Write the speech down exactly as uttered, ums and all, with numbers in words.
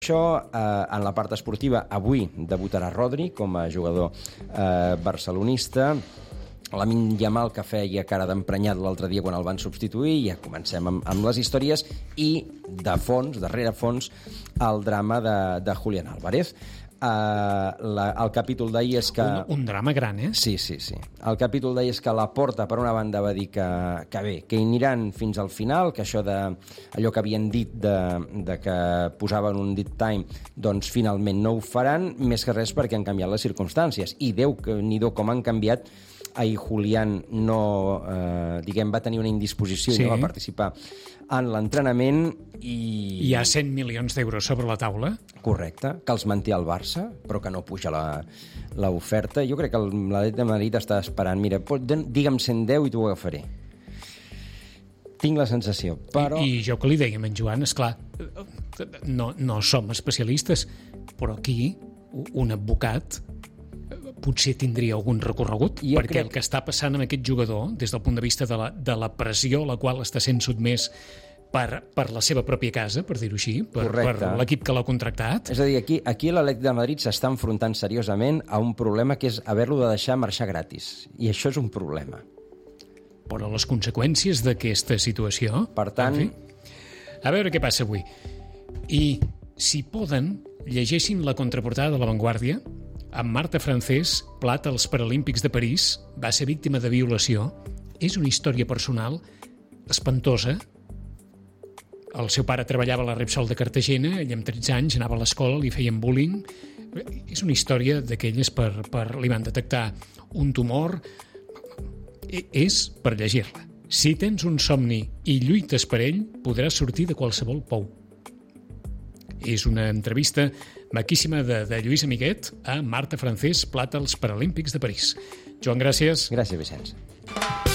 Això, eh, en la part esportiva, avui debutarà Rodri com a jugador eh, barcelonista. Lamine Yamal, que feia cara d'emprenyat l'altre dia quan el van substituir. Ja comencem amb, amb les històries i, de fons, darrere fons, el drama de, de Julián Álvarez. Uh, la, el capítol d'ahir és que... Un, un drama gran, eh? Sí, sí, sí. El capítol d'ahir és que Laporta, per una banda, va dir que, que bé, que hi aniran fins al final, que això de allò que havien dit de, de que posaven un dit time, doncs finalment no ho faran, més que res perquè han canviat les circumstàncies. I Déu que ni do com han canviat. Ahir Julián no, eh, diguem, va tenir una indisposició sí. i no va participar en l'entrenament i... Hi ha cent milions d'euros sobre la taula. Correcte, que els manté el Barça, però que no puja l'oferta. Jo crec que l'Atlètic de Madrid està esperant, mira, digue'm cent deu i t'ho agafaré. Tinc la sensació, però... I, i jo que li dèiem en Joan, esclar, no, no som especialistes, però aquí un advocat potser tindria algun recorregut, jo perquè crec... el que està passant amb aquest jugador, des del punt de vista de la, de la pressió a la qual està sent sotmès per, per la seva pròpia casa, per dir-ho així, per, per l'equip que l'ha contractat. És a dir, aquí, aquí l'Atlètic de Madrid s'està enfrontant seriosament a un problema que és haver-lo de deixar marxar gratis. I això és un problema. Però les conseqüències d'aquesta situació... Per tant... En fi, a veure què passa avui. I, si poden, llegeixin la contraportada de La Vanguardia. Amb Marta Francés, plata als Paralímpics de París, va ser víctima de violació. És una història personal espantosa. El seu pare treballava a la Repsol de Cartagena, ell amb tretze anys anava a l'escola, li feien bullying. És una història d'aquelles per, per... li van detectar un tumor. És per llegir-la. Si tens un somni i lluites per ell, podràs sortir de qualsevol pou. És una entrevista maquíssima de, de Lluís Amiguet a Marta Francés, plata als Paralímpics de París. Joan, gràcies. Gràcies, Vicenç.